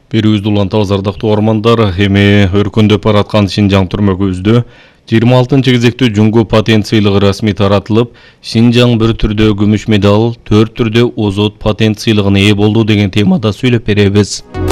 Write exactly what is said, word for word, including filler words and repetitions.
Берүүбүздү улантабыз ардактуу ормандар. Эми өркүндөп бараткан Шинжаң түрмөгүбүздө жыйырма алтынчы кезектүү Жуңго патент сыйлыгы расмий таратылып, Шинжаң бир түрдө күмүш медаль, төрт түрдө озот патент сыйлыгына ээ болду деген темада сүйлөп беребиз.